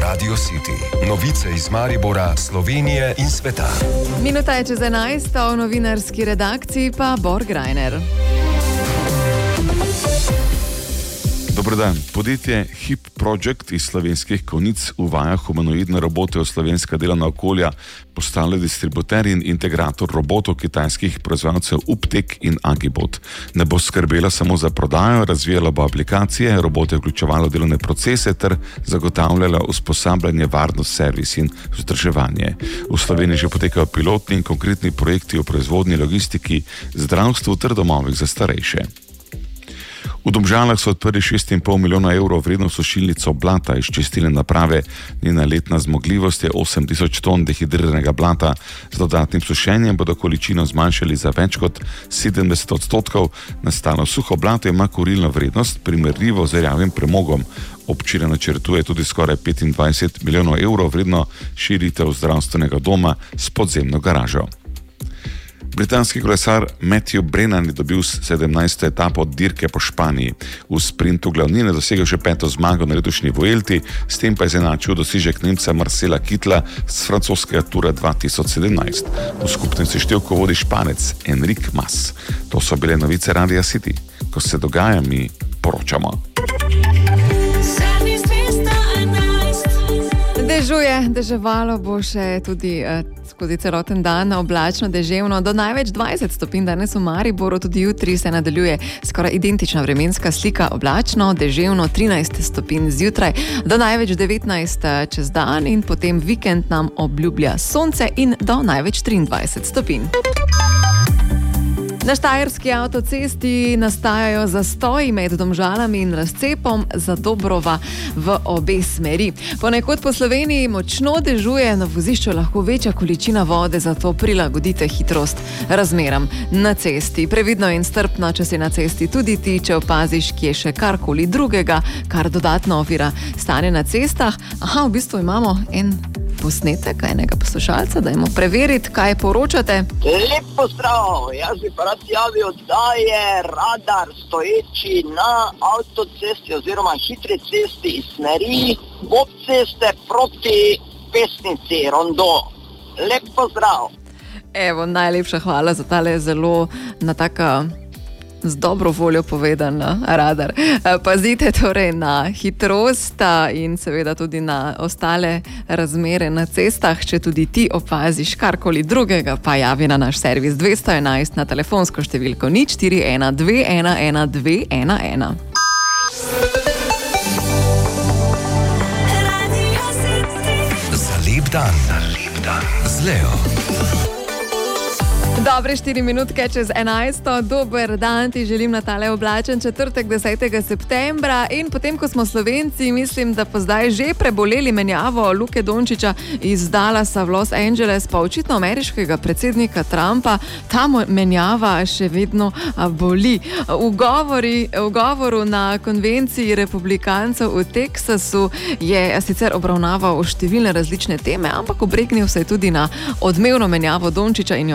Radio City. Novice iz Maribora, Slovenije in sveta. Minuta je čez 11, v novinarski redakciji pa Bor Grajner. Dobrodan. Podjetje Hip Project iz Slovenskih Konjic uvaja humanoidne robote v slovenska delovna okolja, postale distributer in integrator robotov kitajskih proizvajalcev Uptek in Agibot. Ne bo skrbela samo za prodajo, razvijala bo aplikacije, robote vključevalo delovne procese ter zagotavljala usposabljanje, varnost, servis in vzdrževanje. V Sloveniji že potekajo pilotni in konkretni projekti v proizvodnji, logistiki, zdravstvu ter domovih za starejše. V Domžalah so odprli 6,5 milijona evrov vredno sušilnico blata iz čistilne naprave. Njena letna zmogljivost je 8,000 ton dehidriranega blata. Z dodatnim sušenjem bodo količino zmanjšali za več kot 70%. Nastalo suho blato ima kurilno vrednost, primerljivo z rjavim premogom. Občina načrtuje tudi skoraj 25 milijonov evrov vredno širitev zdravstvenega doma s podzemno garažo. Britanski kolesar Matthew Brennan je dobil 17. etapo dirke po Španiji. V sprintu glavnine dosegel še 5. zmago na letošnji Vuelti, s tem pa je izenačil dosežek Nemca Marcela Kittla s francoskega Tura 2017. V skupnem seštevku vodi Španec Enric Mas. To so bile novice Radia City. Ko se dogaja, mi poročamo. Dežuje, deževalo bo še tudi skozi celoten dan, oblačno, deževno, do največ 20 stopinj danes v Mariboru, tudi jutri se nadaljuje skoraj identična vremenska slika, oblačno, deževno, 13 stopinj zjutraj, do največ 19 čez dan in potem vikend nam obljublja sonce in do največ 23 stopinj. Na štajerski avtocesti nastajajo zastoji med Domžalami in razcepom za Dobrova v obe smeri. Ponekod po Sloveniji močno dežuje, na vozišču lahko večja količina vode, zato prilagodite hitrost razmeram na cesti. Previdno in strpno, če si na cesti tudi ti, če opaziš, kje še karkoli drugega, kar dodatno ovira stanje na cestah. V bistvu imamo en posnetek enega poslušalca, dajmo preveriti, kaj poročate. Lep pozdrav, jaz bi pa rad javil, da je radar stoječi na avtocesti oziroma hitri cesti iz smeri ob ceste proti Pesnici, Rondo. Lep pozdrav. Evo, najlepša hvala za tale zelo na taka z dobro voljo povedan radar. Pazite torej na hitrost in seveda tudi na ostale razmere na cestah. Če tudi ti opaziš karkoli drugega, pa javi na naš servis 211 na telefonsko številko 041 211 211. Za lep dan. Z Leo. Dobre 4 minutke čez 11. Dober dan ti želim na tale oblačen četrtek 10. septembra in potem, ko smo Slovenci, mislim, da pa zdaj že preboleli menjavo Luke Dončića iz Dallasa v Los Angeles, pa očitno ameriškega predsednika Trumpa, ta menjava še vedno boli. V govoru na konvenciji republikancev v Teksasu je sicer obravnaval številne različne teme, ampak obregnil se je tudi na odmevno menjavo Dončića in jo